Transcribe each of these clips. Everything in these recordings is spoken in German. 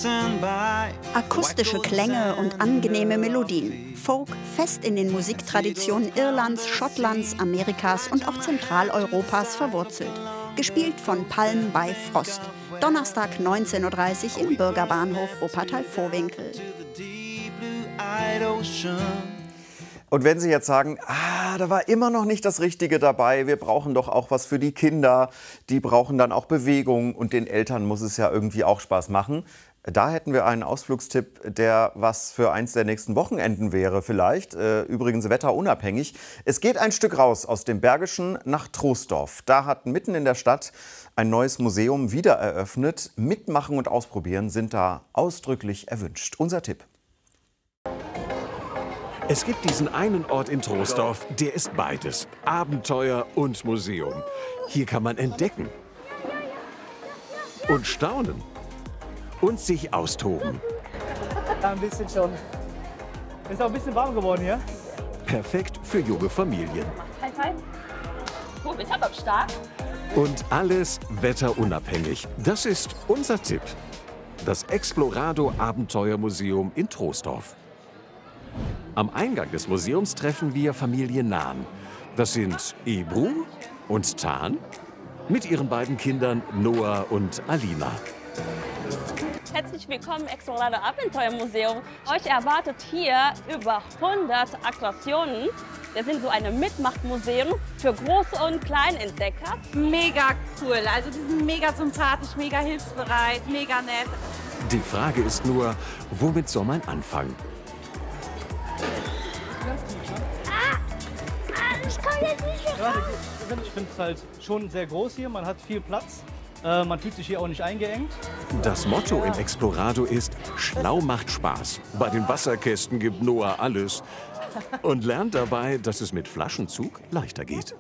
Akustische Klänge und angenehme Melodien. Folk fest in den Musiktraditionen Irlands, Schottlands, Amerikas und auch Zentraleuropas verwurzelt. Gespielt von Palm bei Frost. Donnerstag 19:30 Uhr im Bürgerbahnhof Wuppertal-Vohwinkel. Und wenn Sie jetzt sagen, da war immer noch nicht das Richtige dabei, wir brauchen doch auch was für die Kinder, die brauchen dann auch Bewegung und den Eltern muss es ja irgendwie auch Spaß machen. Da hätten wir einen Ausflugstipp, der was für eins der nächsten Wochenenden wäre vielleicht, übrigens wetterunabhängig. Es geht ein Stück raus aus dem Bergischen nach Troisdorf. Da hat mitten in der Stadt ein neues Museum wieder eröffnet. Mitmachen und ausprobieren sind da ausdrücklich erwünscht. Unser Tipp. Es gibt diesen einen Ort in Troisdorf, der ist beides. Abenteuer und Museum. Hier kann man entdecken und staunen und sich austoben. Ein bisschen schon. Ist auch ein bisschen warm geworden hier. Perfekt für junge Familien. Hi. Oh, bist aber stark. Und alles wetterunabhängig. Das ist unser Tipp. Das Explorado Abenteuermuseum in Troisdorf. Am Eingang des Museums treffen wir Familie Nahn. Das sind Ebru und Tan mit ihren beiden Kindern Noah und Alina. Herzlich willkommen im Explorado Abenteuermuseum. Euch erwartet hier über 100 Attraktionen. Wir sind so ein Mitmachmuseum für große und kleine Entdecker. Mega cool, also die sind mega sympathisch, mega hilfsbereit, mega nett. Die Frage ist nur, womit soll man anfangen? Ich komme jetzt nicht mehr raus. Ich finde es halt schon sehr groß hier, man hat viel Platz. Man fühlt sich hier auch nicht eingeengt. Das Motto im Explorado ist, schlau macht Spaß. Bei den Wasserkästen gibt Noah alles und lernt dabei, dass es mit Flaschenzug leichter geht.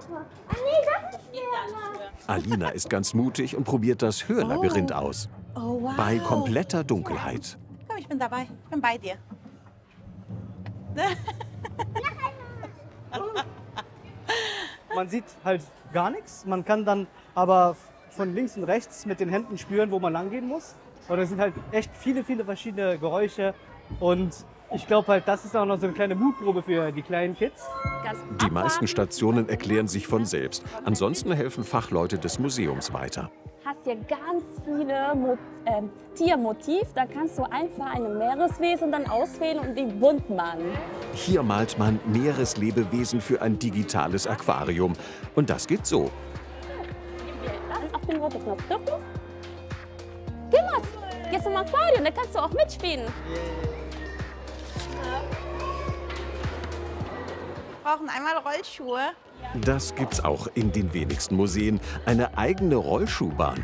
Alina ist ganz mutig und probiert das Hörlabyrinth aus. Oh, wow. Bei kompletter Dunkelheit. Komm, ich bin dabei, ich bin bei dir. Man sieht halt gar nichts. Man kann dann aber von links und rechts mit den Händen spüren, wo man lang gehen muss. Und es sind halt echt viele verschiedene Geräusche. Und ich glaube halt, das ist auch noch so eine kleine Mutprobe für die kleinen Kids. Die meisten Stationen erklären sich von selbst. Ansonsten helfen Fachleute des Museums weiter. Hast hier ganz viele Tiermotiv. Da kannst du einfach ein Meereswesen dann auswählen und die bunt machen. Hier malt man Meereslebewesen für ein digitales Aquarium. Und das geht so. Lass auf den roten Knopf drücken. Geh mal, gehst zum Aquarium, da kannst du auch mitspielen. Wir brauchen einmal Rollschuhe. Das gibt's auch in den wenigsten Museen. Eine eigene Rollschuhbahn.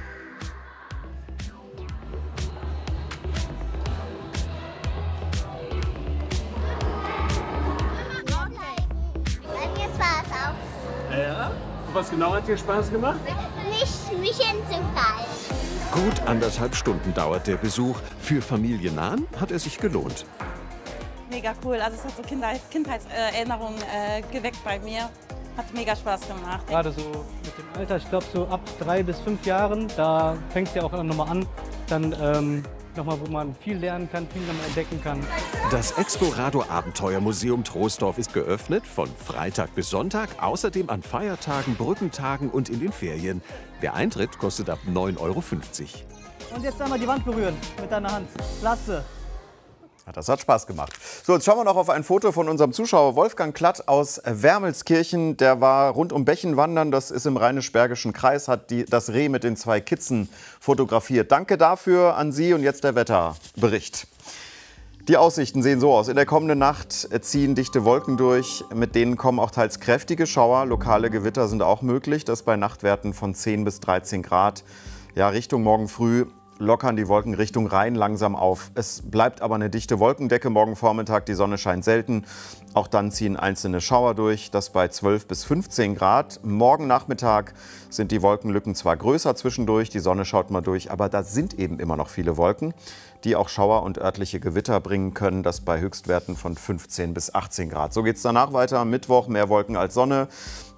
Bei mir Spaß auch. Ja? Was genau hat dir Spaß gemacht? Mich hinzufallen. Gut 1,5 Stunden dauert der Besuch. Für Familie Nahn hat er sich gelohnt. Mega cool, also es hat so Kindheitserinnerungen geweckt bei mir. Hat mega Spaß gemacht. Gerade so mit dem Alter, ich glaube so ab 3 bis 5 Jahren, da fängt es ja auch nochmal an, dann nochmal, wo man viel lernen kann, viel nochmal entdecken kann. Das Explorado Abenteuermuseum Troisdorf ist geöffnet von Freitag bis Sonntag, außerdem an Feiertagen, Brückentagen und in den Ferien. Der Eintritt kostet ab 9,50 €. Und jetzt einmal die Wand berühren mit deiner Hand. Platze. Das hat Spaß gemacht. So, jetzt schauen wir noch auf ein Foto von unserem Zuschauer Wolfgang Klatt aus Wermelskirchen. Der war rund um Bächen wandern, das ist im Rheinisch-Bergischen Kreis, hat das Reh mit den 2 Kitzen fotografiert. Danke dafür an Sie und jetzt der Wetterbericht. Die Aussichten sehen so aus. In der kommenden Nacht ziehen dichte Wolken durch. Mit denen kommen auch teils kräftige Schauer. Lokale Gewitter sind auch möglich. Das bei Nachtwerten von 10 bis 13 Grad. Ja, Richtung morgen früh lockern die Wolken Richtung Rhein langsam auf. Es bleibt aber eine dichte Wolkendecke morgen Vormittag. Die Sonne scheint selten. Auch dann ziehen einzelne Schauer durch. Das bei 12 bis 15 Grad. Morgen Nachmittag sind die Wolkenlücken zwar größer zwischendurch. Die Sonne schaut mal durch. Aber da sind eben immer noch viele Wolken, die auch Schauer und örtliche Gewitter bringen können. Das bei Höchstwerten von 15 bis 18 Grad. So geht es danach weiter. Mittwoch mehr Wolken als Sonne.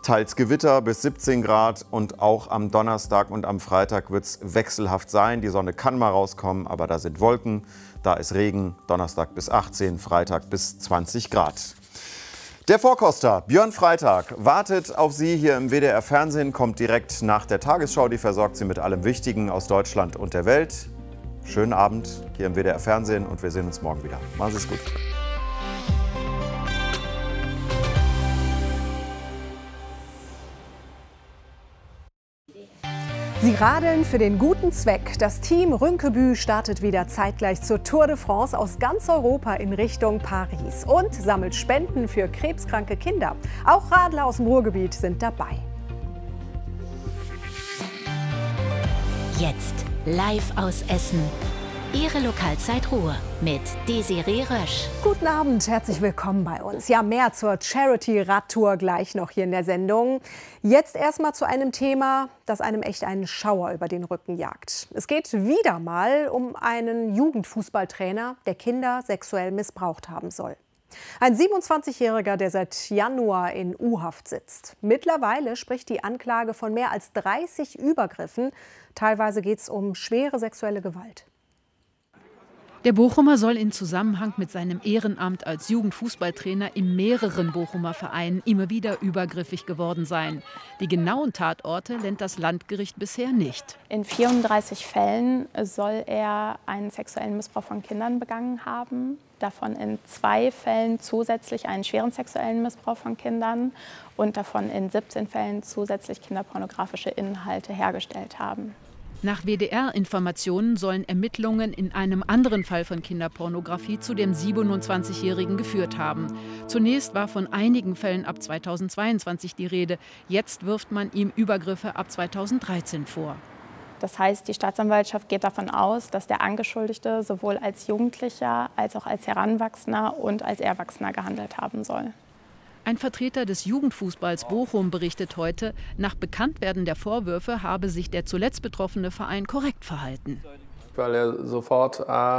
Teils Gewitter bis 17 Grad und auch am Donnerstag und am Freitag wird es wechselhaft sein. Die Sonne kann mal rauskommen, aber da sind Wolken, da ist Regen. Donnerstag bis 18, Freitag bis 20 Grad. Der Vorkoster Björn Freitag wartet auf Sie hier im WDR Fernsehen, kommt direkt nach der Tagesschau. Die versorgt Sie mit allem Wichtigen aus Deutschland und der Welt. Schönen Abend hier im WDR Fernsehen und wir sehen uns morgen wieder. Machen Sie es gut. Sie radeln für den guten Zweck. Das Team Rünkebü startet wieder zeitgleich zur Tour de France aus ganz Europa in Richtung Paris und sammelt Spenden für krebskranke Kinder. Auch Radler aus dem Ruhrgebiet sind dabei. Jetzt live aus Essen. Ihre Lokalzeit Ruhr mit Desiree Rösch. Guten Abend, herzlich willkommen bei uns. Ja, mehr zur Charity-Radtour gleich noch hier in der Sendung. Jetzt erstmal zu einem Thema, das einem echt einen Schauer über den Rücken jagt. Es geht wieder mal um einen Jugendfußballtrainer, der Kinder sexuell missbraucht haben soll. Ein 27-Jähriger, der seit Januar in U-Haft sitzt. Mittlerweile spricht die Anklage von mehr als 30 Übergriffen. Teilweise geht es um schwere sexuelle Gewalt. Der Bochumer soll in Zusammenhang mit seinem Ehrenamt als Jugendfußballtrainer in mehreren Bochumer Vereinen immer wieder übergriffig geworden sein. Die genauen Tatorte nennt das Landgericht bisher nicht. In 34 Fällen soll er einen sexuellen Missbrauch von Kindern begangen haben. Davon in 2 Fällen zusätzlich einen schweren sexuellen Missbrauch von Kindern und davon in 17 Fällen zusätzlich kinderpornografische Inhalte hergestellt haben. Nach WDR-Informationen sollen Ermittlungen in einem anderen Fall von Kinderpornografie zu dem 27-Jährigen geführt haben. Zunächst war von einigen Fällen ab 2022 die Rede. Jetzt wirft man ihm Übergriffe ab 2013 vor. Das heißt, die Staatsanwaltschaft geht davon aus, dass der Angeschuldigte sowohl als Jugendlicher als auch als Heranwachsender und als Erwachsener gehandelt haben soll. Ein Vertreter des Jugendfußballs Bochum berichtet heute, nach Bekanntwerden der Vorwürfe habe sich der zuletzt betroffene Verein korrekt verhalten. Weil er sofort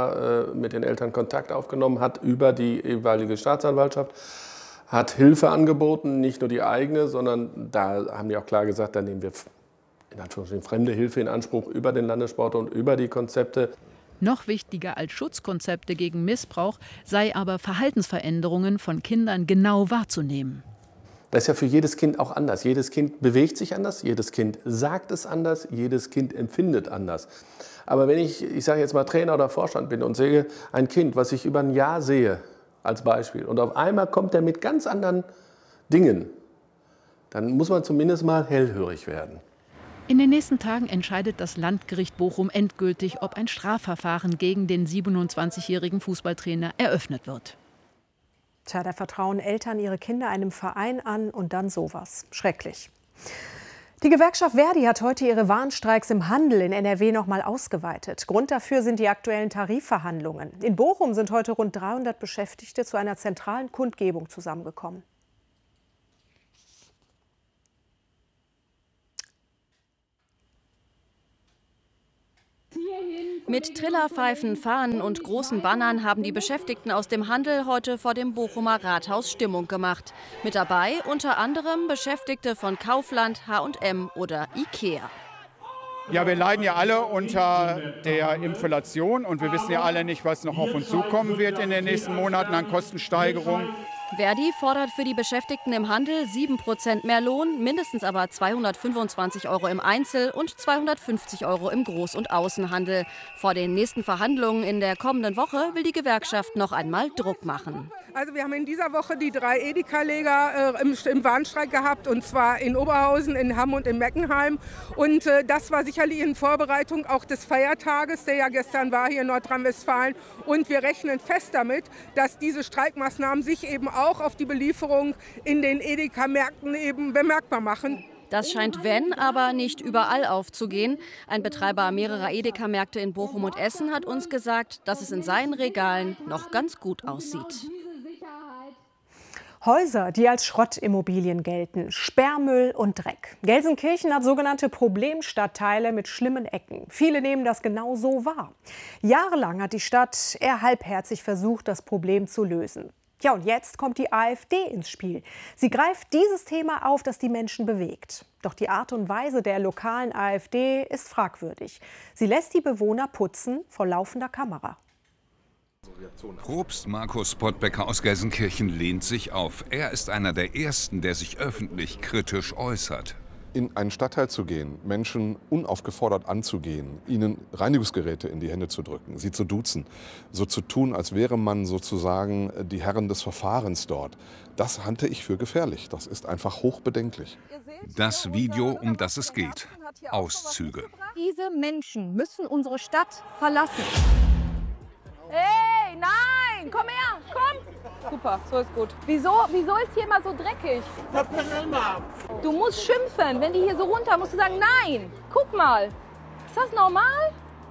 mit den Eltern Kontakt aufgenommen hat über die jeweilige Staatsanwaltschaft, hat Hilfe angeboten, nicht nur die eigene, sondern da haben die auch klar gesagt, da nehmen wir in Anführungsstrichen fremde Hilfe in Anspruch über den Landessport und über die Konzepte. Noch wichtiger als Schutzkonzepte gegen Missbrauch sei aber Verhaltensveränderungen von Kindern genau wahrzunehmen. Das ist ja für jedes Kind auch anders. Jedes Kind bewegt sich anders, jedes Kind sagt es anders, jedes Kind empfindet anders. Aber wenn ich sage jetzt mal Trainer oder Vorstand bin und sehe ein Kind, was ich über ein Jahr sehe, als Beispiel, und auf einmal kommt er mit ganz anderen Dingen, dann muss man zumindest mal hellhörig werden. In den nächsten Tagen entscheidet das Landgericht Bochum endgültig, ob ein Strafverfahren gegen den 27-jährigen Fußballtrainer eröffnet wird. Tja, da vertrauen Eltern ihre Kinder einem Verein an und dann sowas. Schrecklich. Die Gewerkschaft Verdi hat heute ihre Warnstreiks im Handel in NRW noch mal ausgeweitet. Grund dafür sind die aktuellen Tarifverhandlungen. In Bochum sind heute rund 300 Beschäftigte zu einer zentralen Kundgebung zusammengekommen. Mit Trillerpfeifen, Fahnen und großen Bannern haben die Beschäftigten aus dem Handel heute vor dem Bochumer Rathaus Stimmung gemacht. Mit dabei unter anderem Beschäftigte von Kaufland, H&M oder Ikea. Ja, wir leiden ja alle unter der Inflation und wir wissen ja alle nicht, was noch auf uns zukommen wird in den nächsten Monaten an Kostensteigerungen. Verdi fordert für die Beschäftigten im Handel 7% mehr Lohn, mindestens aber 225 € im Einzel- und 250 € im Groß- und Außenhandel. Vor den nächsten Verhandlungen in der kommenden Woche will die Gewerkschaft noch einmal Druck machen. Also wir haben in dieser Woche die 3 Edeka-Leger im Warnstreik gehabt, und zwar in Oberhausen, in Hamm und in Meckenheim. Und das war sicherlich in Vorbereitung auch des Feiertages, der ja gestern war hier in Nordrhein-Westfalen. Und wir rechnen fest damit, dass diese Streikmaßnahmen sich eben auch auf die Belieferung in den Edeka-Märkten eben bemerkbar machen. Das scheint, wenn, aber nicht überall aufzugehen. Ein Betreiber mehrerer Edeka-Märkte in Bochum und Essen hat uns gesagt, dass es in seinen Regalen noch ganz gut aussieht. Häuser, die als Schrottimmobilien gelten, Sperrmüll und Dreck. Gelsenkirchen hat sogenannte Problemstadtteile mit schlimmen Ecken. Viele nehmen das genau so wahr. Jahrelang hat die Stadt eher halbherzig versucht, das Problem zu lösen. Ja, und jetzt kommt die AfD ins Spiel. Sie greift dieses Thema auf, das die Menschen bewegt. Doch die Art und Weise der lokalen AfD ist fragwürdig. Sie lässt die Bewohner putzen vor laufender Kamera. Propst Markus Pottbecker aus Gelsenkirchen lehnt sich auf. Er ist einer der Ersten, der sich öffentlich kritisch äußert. In einen Stadtteil zu gehen, Menschen unaufgefordert anzugehen, ihnen Reinigungsgeräte in die Hände zu drücken, sie zu duzen, so zu tun, als wäre man sozusagen die Herren des Verfahrens dort, das halte ich für gefährlich. Das ist einfach hochbedenklich. Das Video, um das es geht. Auszüge. Diese Menschen müssen unsere Stadt verlassen. Hey, nein, komm her, komm. Super, so ist gut. Wieso ist hier immer so dreckig? Du musst schimpfen, wenn die hier so runter, musst du sagen, nein, guck mal. Ist das normal?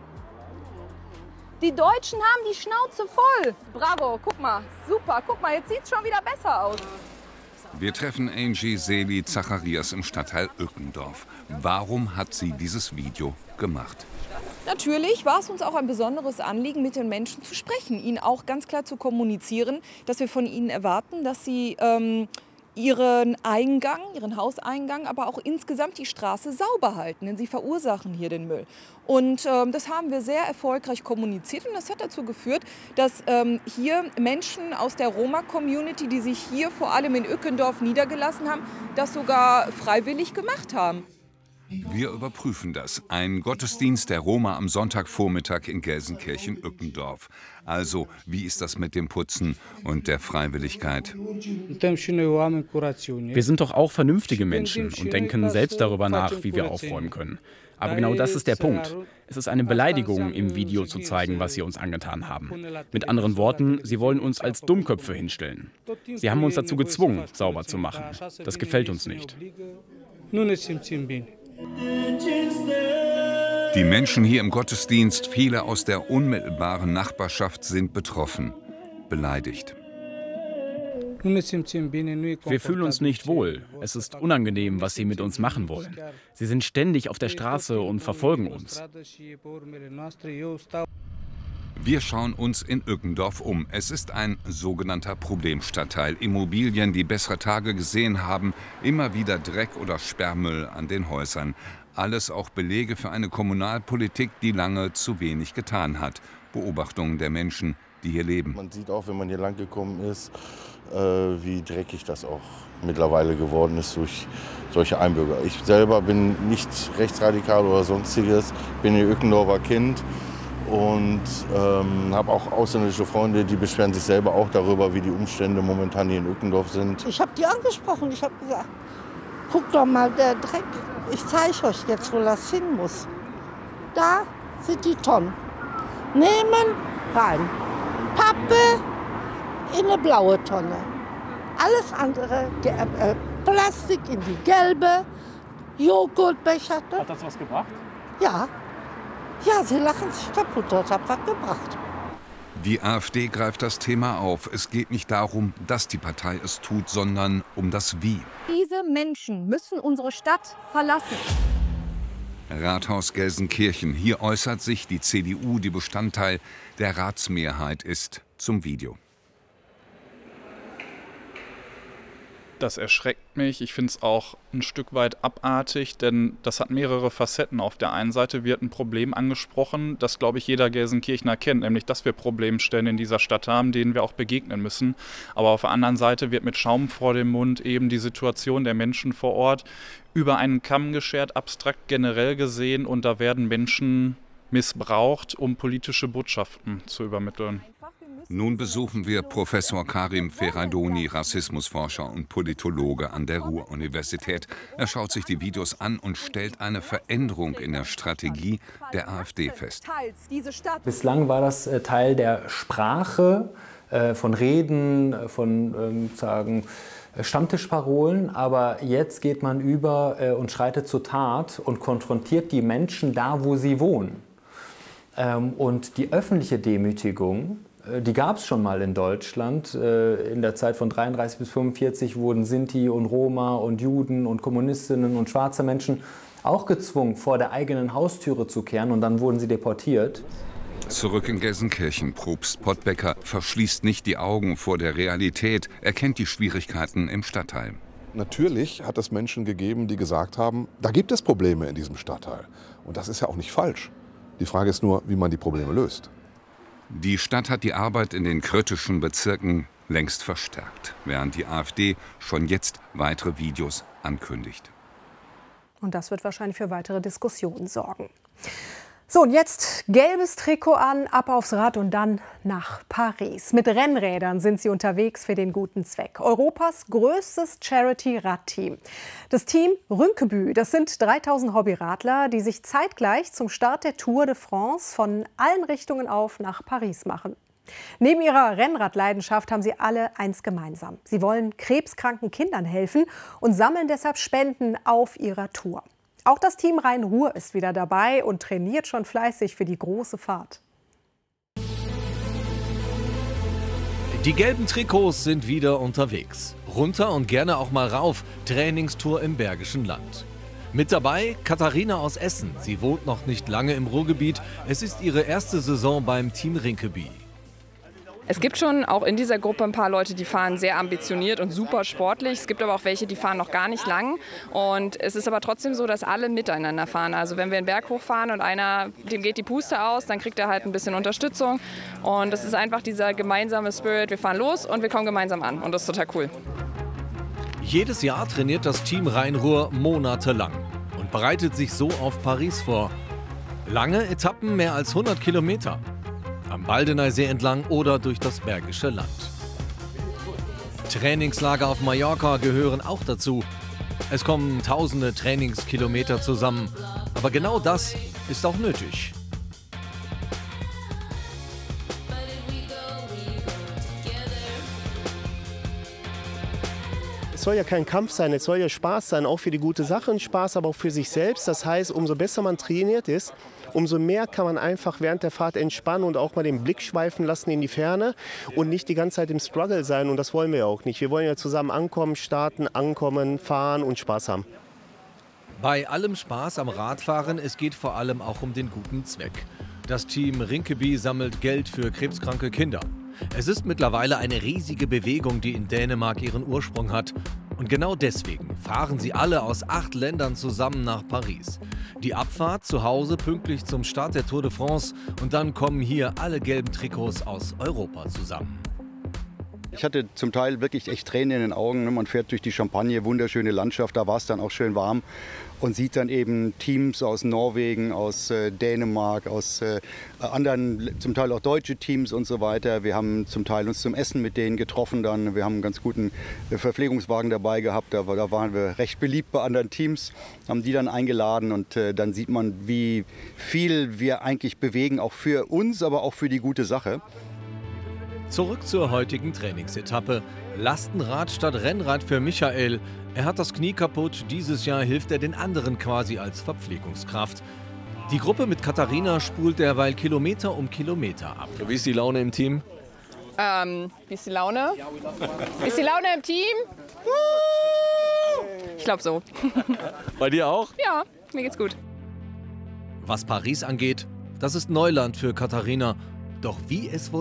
Die Deutschen haben die Schnauze voll. Bravo, guck mal, super, guck mal, jetzt sieht es schon wieder besser aus. Wir treffen Angie Seli Zacharias im Stadtteil Ückendorf. Warum hat sie dieses Video gemacht? Natürlich war es uns auch ein besonderes Anliegen, mit den Menschen zu sprechen, ihnen auch ganz klar zu kommunizieren, dass wir von ihnen erwarten, dass sie ihren Eingang, ihren Hauseingang, aber auch insgesamt die Straße sauber halten, denn sie verursachen hier den Müll. Und das haben wir sehr erfolgreich kommuniziert und das hat dazu geführt, dass hier Menschen aus der Roma-Community, die sich hier vor allem in Ückendorf niedergelassen haben, das sogar freiwillig gemacht haben. Wir überprüfen das. Ein Gottesdienst der Roma am Sonntagvormittag in Gelsenkirchen-Ückendorf. Also, wie ist das mit dem Putzen und der Freiwilligkeit? Wir sind doch auch vernünftige Menschen und denken selbst darüber nach, wie wir aufräumen können. Aber genau das ist der Punkt. Es ist eine Beleidigung, im Video zu zeigen, was sie uns angetan haben. Mit anderen Worten, sie wollen uns als Dummköpfe hinstellen. Sie haben uns dazu gezwungen, sauber zu machen. Das gefällt uns nicht. Die Menschen hier im Gottesdienst, viele aus der unmittelbaren Nachbarschaft, sind betroffen, beleidigt. Wir fühlen uns nicht wohl. Es ist unangenehm, was sie mit uns machen wollen. Sie sind ständig auf der Straße und verfolgen uns. Wir schauen uns in Ückendorf um. Es ist ein sogenannter Problemstadtteil. Immobilien, die bessere Tage gesehen haben, immer wieder Dreck oder Sperrmüll an den Häusern. Alles auch Belege für eine Kommunalpolitik, die lange zu wenig getan hat. Beobachtungen der Menschen, die hier leben. Man sieht auch, wenn man hier lang gekommen ist, wie dreckig das auch mittlerweile geworden ist durch solche Einbürger. Ich selber bin nicht rechtsradikal oder sonstiges, bin ein Ückendorfer Kind. Und habe auch ausländische Freunde, die beschweren sich selber auch darüber, wie die Umstände momentan hier in Ückendorf sind. Ich habe die angesprochen, ich habe gesagt, guck doch mal, der Dreck, ich zeige euch jetzt, wo das hin muss. Da sind die Tonnen. Nehmen, rein. Pappe in eine blaue Tonne. Alles andere, Plastik in die gelbe, Joghurtbecher. Hat das was gebracht? Ja. Ja, sie lachen sich kaputt, das hat was gebracht. Die AfD greift das Thema auf. Es geht nicht darum, dass die Partei es tut, sondern um das Wie. Diese Menschen müssen unsere Stadt verlassen. Rathaus Gelsenkirchen. Hier äußert sich die CDU, die Bestandteil der Ratsmehrheit ist, zum Video. Das erschreckt mich. Ich finde es auch ein Stück weit abartig, denn das hat mehrere Facetten. Auf der einen Seite wird ein Problem angesprochen, das, glaube ich, jeder Gelsenkirchener kennt, nämlich, dass wir Problemstellen in dieser Stadt haben, denen wir auch begegnen müssen. Aber auf der anderen Seite wird mit Schaum vor dem Mund eben die Situation der Menschen vor Ort über einen Kamm geschert, abstrakt generell gesehen, und da werden Menschen missbraucht, um politische Botschaften zu übermitteln. Nun besuchen wir Professor Karim Ferraidoni, Rassismusforscher und Politologe an der Ruhr-Universität. Er schaut sich die Videos an und stellt eine Veränderung in der Strategie der AfD fest. Bislang war das Teil der Sprache, von Reden, von Stammtischparolen, aber jetzt geht man über und schreitet zur Tat und konfrontiert die Menschen da, wo sie wohnen. Und die öffentliche Demütigung, die gab es schon mal in Deutschland. In der Zeit von 1933 bis 1945 wurden Sinti und Roma und Juden und Kommunistinnen und schwarze Menschen auch gezwungen, vor der eigenen Haustüre zu kehren, und dann wurden sie deportiert. Zurück in Gelsenkirchen. Propst Pottbecker verschließt nicht die Augen vor der Realität. Er kennt die Schwierigkeiten im Stadtteil. Natürlich hat es Menschen gegeben, die gesagt haben, da gibt es Probleme in diesem Stadtteil. Und das ist ja auch nicht falsch. Die Frage ist nur, wie man die Probleme löst. Die Stadt hat die Arbeit in den kritischen Bezirken längst verstärkt, während die AfD schon jetzt weitere Videos ankündigt. Und das wird wahrscheinlich für weitere Diskussionen sorgen. So, und jetzt gelbes Trikot an, ab aufs Rad und dann nach Paris. Mit Rennrädern sind sie unterwegs für den guten Zweck. Europas größtes Charity-Radteam. Das Team Rinkeby, das sind 3000 Hobbyradler, die sich zeitgleich zum Start der Tour de France von allen Richtungen auf nach Paris machen. Neben ihrer Rennradleidenschaft haben sie alle eins gemeinsam. Sie wollen krebskranken Kindern helfen und sammeln deshalb Spenden auf ihrer Tour. Auch das Team Rhein-Ruhr ist wieder dabei und trainiert schon fleißig für die große Fahrt. Die gelben Trikots sind wieder unterwegs. Runter und gerne auch mal rauf, Trainingstour im Bergischen Land. Mit dabei Katharina aus Essen. Sie wohnt noch nicht lange im Ruhrgebiet. Es ist ihre erste Saison beim Team Rinkeby. Es gibt schon auch in dieser Gruppe ein paar Leute, die fahren sehr ambitioniert und super sportlich. Es gibt aber auch welche, die fahren noch gar nicht lang. Und es ist aber trotzdem so, dass alle miteinander fahren. Also wenn wir einen Berg hochfahren und einer, dem geht die Puste aus, dann kriegt er halt ein bisschen Unterstützung. Und es ist einfach dieser gemeinsame Spirit. Wir fahren los und wir kommen gemeinsam an. Und das ist total cool. Jedes Jahr trainiert das Team Rhein-Ruhr monatelang und bereitet sich so auf Paris vor. Lange Etappen, mehr als 100 Kilometer. Am Baldeneysee entlang oder durch das Bergische Land. Trainingslager auf Mallorca gehören auch dazu. Es kommen tausende Trainingskilometer zusammen. Aber genau das ist auch nötig. Es soll ja kein Kampf sein, es soll ja Spaß sein, auch für die gute Sache und Spaß, aber auch für sich selbst. Das heißt, umso besser man trainiert ist, umso mehr kann man einfach während der Fahrt entspannen und auch mal den Blick schweifen lassen in die Ferne und nicht die ganze Zeit im Struggle sein. Und das wollen wir ja auch nicht. Wir wollen ja zusammen ankommen, starten, ankommen, fahren und Spaß haben. Bei allem Spaß am Radfahren, es geht vor allem auch um den guten Zweck. Das Team Rinkeby sammelt Geld für krebskranke Kinder. Es ist mittlerweile eine riesige Bewegung, die in Dänemark ihren Ursprung hat. Und genau deswegen fahren sie alle aus 8 Ländern zusammen nach Paris. Die Abfahrt zu Hause pünktlich zum Start der Tour de France und dann kommen hier alle gelben Trikots aus Europa zusammen. Ich hatte zum Teil wirklich echt Tränen in den Augen. Man fährt durch die Champagne, wunderschöne Landschaft, da war es dann auch schön warm und sieht dann eben Teams aus Norwegen, aus Dänemark, aus anderen, zum Teil auch deutsche Teams und so weiter. Wir haben zum Teil uns zum Essen mit denen getroffen dann. Wir haben einen ganz guten Verpflegungswagen dabei gehabt, da waren wir recht beliebt bei anderen Teams, haben die dann eingeladen und dann sieht man, wie viel wir eigentlich bewegen, auch für uns, aber auch für die gute Sache. Zurück zur heutigen Trainingsetappe. Lastenrad statt Rennrad für Michael. Er hat das Knie kaputt. Dieses Jahr hilft er den anderen quasi als Verpflegungskraft. Die Gruppe mit Katharina spult derweil Kilometer um Kilometer ab. Wie ist die Laune im Team? Wie ist die Laune? Ist die Laune im Team? Ich glaube so. Bei dir auch? Ja, mir geht's gut. Was Paris angeht, das ist Neuland für Katharina. Doch wie es wohl